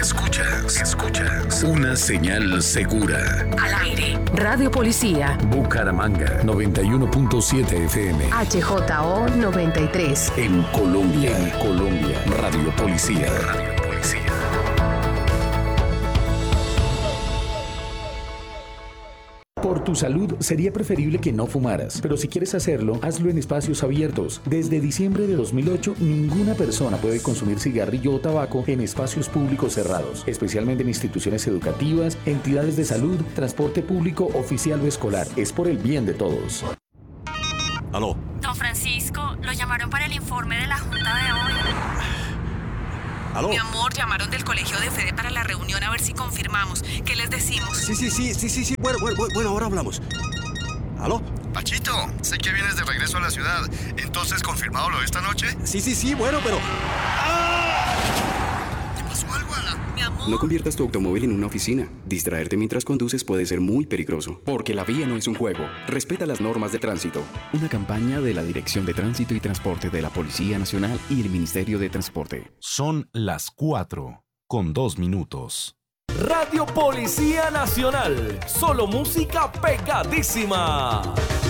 Escuchas una señal segura. Al aire. Radio Policía. Bucaramanga 91.7 FM. HJO 93. En Colombia. Radio Policía. Por tu salud, sería preferible que no fumaras, pero si quieres hacerlo, hazlo en espacios abiertos. Desde diciembre de 2008, ninguna persona puede consumir cigarrillo o tabaco en espacios públicos cerrados, especialmente en instituciones educativas, entidades de salud, transporte público, oficial o escolar. Es por el bien de todos. Aló. Don Francisco, lo llamaron para el informe de la junta de hoy. ¿Aló? Mi amor, llamaron del colegio de Fede para la reunión a ver si confirmamos. ¿Qué les decimos? Sí. Bueno, ahora hablamos. ¿Aló? Pachito, sé que vienes de regreso a la ciudad. Entonces, ¿confirmado lo de esta noche? Sí, bueno, pero... ¿Te pasó algo, Ala? Mi amor. No conviertas tu automóvil en una oficina. Distraerte mientras conduces puede ser muy peligroso. Porque la vía no es un juego. Respeta las normas de tránsito. Una campaña de la Dirección de Tránsito y Transporte de la Policía Nacional y el Ministerio de Transporte. Son las 4:02. Radio Policía Nacional. Solo música pegadísima.